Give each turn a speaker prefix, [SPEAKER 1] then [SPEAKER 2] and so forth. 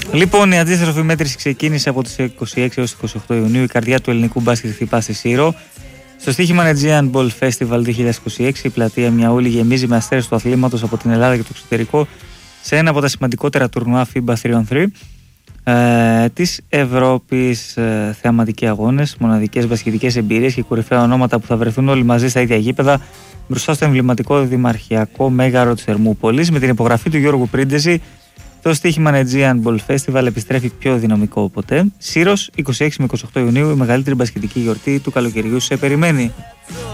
[SPEAKER 1] Λοιπόν, η αντίστροφη μέτρηση ξεκίνησε από τις 26 έως 28 Ιουνίου. Η καρδιά του ελληνικού μπάσκετ χτυπά στη Σύρο. Στο στοίχημα Aegean Ball Festival 2026, η πλατεία Μιαούλη γεμίζει με αστέρες του αθλήματος από την Ελλάδα και το εξωτερικό σε ένα από τα σημαντικότερα τουρνουά FIBA 3-on-3 της Ευρώπης. Θεαματικοί αγώνες, μοναδικές μπασκετικές εμπειρίες και κορυφαία ονόματα που θα βρεθούν όλοι μαζί στα ίδια γήπεδα μπροστά στο εμβληματικό δημαρχιακό μέγαρο της Ερμούπολης. Με την υπογραφή του Γιώργου Πρίντεζη, το στοίχημα Aegean Ball Festival επιστρέφει πιο δυναμικό ποτέ. Σύρος, 26 με 28 Ιουνίου, η μεγαλύτερη μπασκετική γιορτή του καλοκαιριού σε περιμένει.